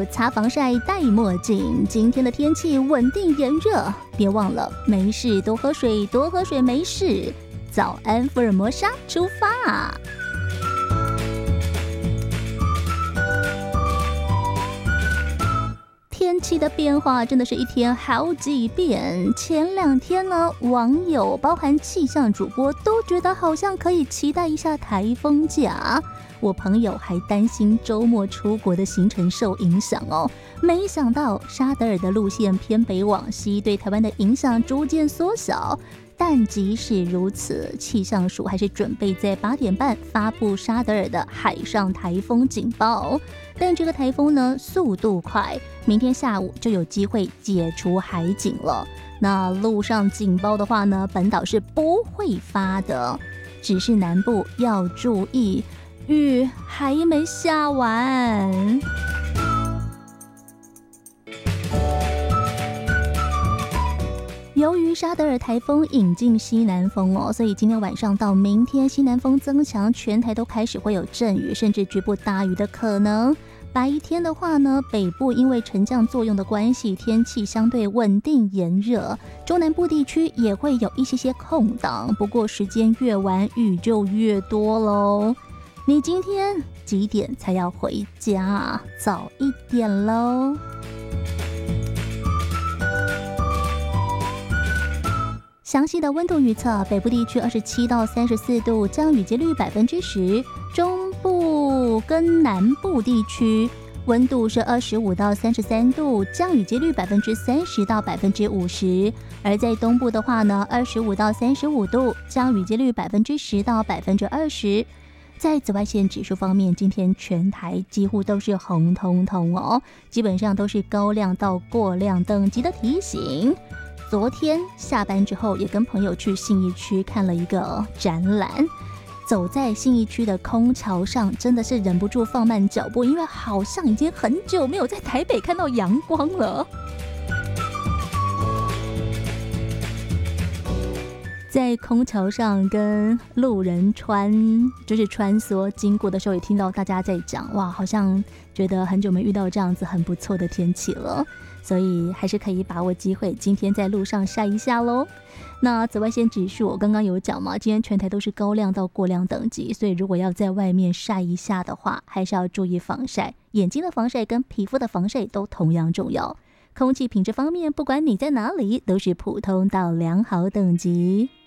手，擦防晒，戴墨镜。今天的天气稳定炎热，别忘了没事多喝水，多喝水没事。早安福尔摩沙出发。天气的变化真的是一天好几变。前2天呢，网友包含气象主播都觉得好像可以期待一下台风假。我朋友还担心周末出国的行程受影响哦。没想到沙德尔的路线偏北往西，对台湾的影响逐渐缩小。但即使如此，气象署还是准备在8点半发布沙德尔的海上台风警报。但这个台风呢，速度快，明天下午就有机会解除海警了。那陆上警报的话呢，本岛是不会发的，只是南部要注意，雨还没下完。由于沙德尔台风引进西南风哦，所以今天晚上到明天西南风增强，全台都开始会有阵雨，甚至局部大雨的可能。白天的话呢，北部因为沉降作用的关系，天气相对稳定炎热，中南部地区也会有一些空档，不过时间越晚雨就越多咯。你今天几点才要回家？早一点咯。详细的温度预测，北部地区27到34度，降雨几率10%；中部跟南部地区温度是25到33度，降雨几率30%到50%；而在东部的话呢，25到35度，降雨几率10%到20%。在紫外线指数方面，今天全台几乎都是红彤彤哦，基本上都是高亮到过亮等级的提醒。昨天下班之后，也跟朋友去信义区看了一个展览。走在信义区的空桥上，真的是忍不住放慢脚步，因为好像已经很久没有在台北看到阳光了。在空桥上跟路人穿梭经过的时候，也听到大家在讲，哇，好像觉得很久没遇到这样子很不错的天气了，所以还是可以把握机会，今天在路上晒一下咯。那紫外线指数我刚刚有讲嘛，今天全台都是高亮到过亮等级，所以如果要在外面晒一下的话，还是要注意防晒，眼睛的防晒跟皮肤的防晒都同样重要。空气品质方面，不管你在哪里，都是普通到良好等级。